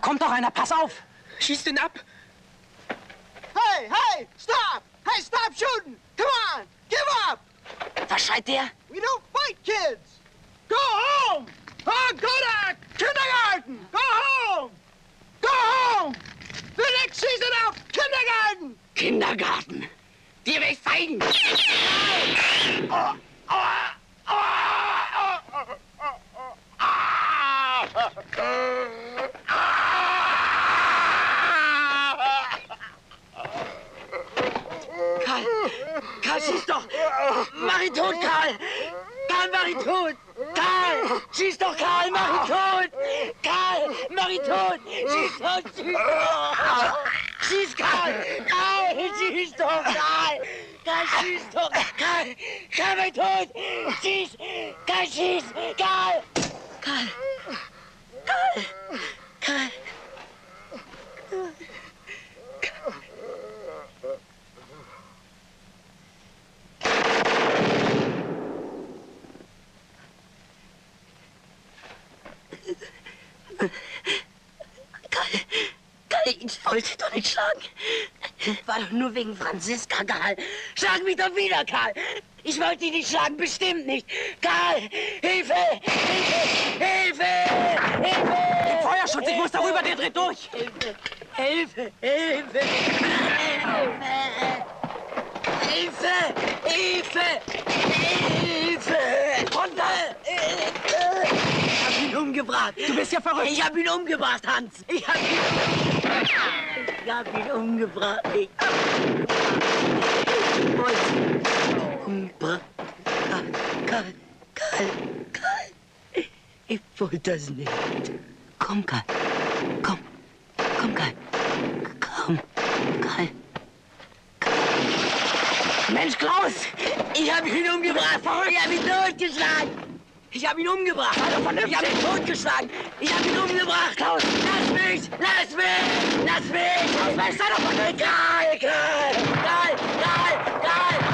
kommt doch einer, pass auf! Schießt ihn ab! Hey, hey, stop! Hey, stop shooting! Come on, give up! Was schreit der? We don't fight kids! Go home! Oh, go to kindergarten! Go home! Go home! The next season of kindergarten! Kindergarten! Die will ich feigen! Karl, schieß doch! Mach ihn tot, Karl! Karl, mach ihn tot! Karl! Schieß doch, Karl! Mach ihn tot! Karl! Mach ihn tot! Schieß doch! Schieß doch! Schieß, Karl! Karl! Schieß doch, Karl! Karl, schieß doch! Karl! Karl, mach ihn tot! Schieß! Karl, schieß! Karl! Karl! Karl! Karl! Karl, ich wollte doch nicht schlagen. War doch nur wegen Franziska, Karl. Schlag mich doch wieder, Karl. Ich wollte dich nicht schlagen, bestimmt nicht. Karl, Hilfe! Hilfe! Hilfe! Hilfe! Feuerschutz, ich muss darüber, der dreht durch! Hilfe! Hilfe! Hilfe! Hilfe! Hilfe! Runter! Ich hab ihn umgebracht. Du bist ja verrückt! Ich hab ihn umgebracht, Hans. Ich hab ihn umgebracht. Ich wollte ihn umgebracht. Karl. Ich wollte das nicht. Komm, Karl. Komm, Karl. Komm, Karl. Mensch, Klaus! Ich hab ihn umgebracht! Ich hab ihn totgeschlagen! Ich hab ihn umgebracht! Ich hab ihn totgeschlagen! Ich hab ihn umgebracht! Klaus! Lass mich! Lass mich! Lass mich! Klaus, sei doch vernünftig! Karl!